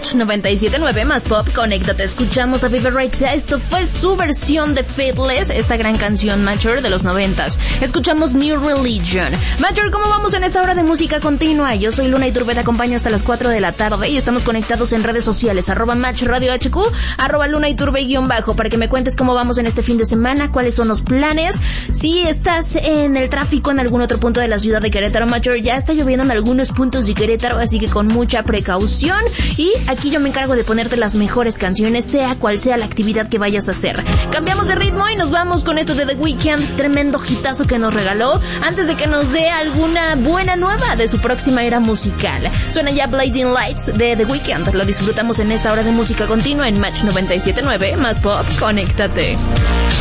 Match 97.9 más pop, conéctate, escuchamos a Viva Rexha. Esto fue su versión de Faithless, esta gran canción Mature de los 90s. Escuchamos New Religion. Mature, ¿cómo vamos en esta hora de música continua? Yo soy Luna Iturbe, te acompaño hasta las 4 de la tarde y estamos conectados en redes sociales, @Match Radio HQ, @Luna Iturbe _ para que me cuentes cómo vamos en este fin de semana, cuáles son los planes. Si estás en el tráfico en algún otro punto de la ciudad de Querétaro, Mature, ya está lloviendo en algunos puntos de Querétaro, así que con mucha precaución. Y aquí yo me encargo de ponerte las mejores canciones, sea cual sea la actividad que vayas a hacer. Cambiamos de ritmo y nos vamos con esto de The Weeknd, tremendo hitazo que nos regaló, antes de que nos dé alguna buena nueva de su próxima era musical. Suena ya Blinding Lights de The Weeknd. Lo disfrutamos en esta hora de música continua en Match 97.9 más pop, conéctate.